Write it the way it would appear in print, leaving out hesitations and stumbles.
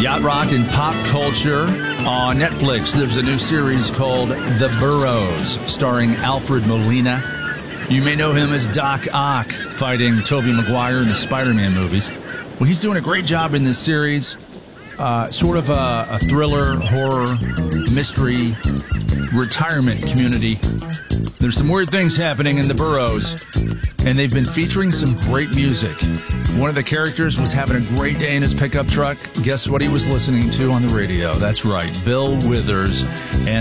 Yacht rock and pop culture. On Netflix, there's a new series called The Burrows, starring Alfred Molina. You may know him as Doc Ock, fighting Tobey Maguire in the Spider-Man movies. Well, he's doing a great job in this series. Sort of a thriller, horror, mystery, retirement community. There's some weird things happening in The Burrows, and they've been featuring some great music. One of the characters was having a great day in his pickup truck. Guess what he was listening to on the radio? That's right, Bill Withers. And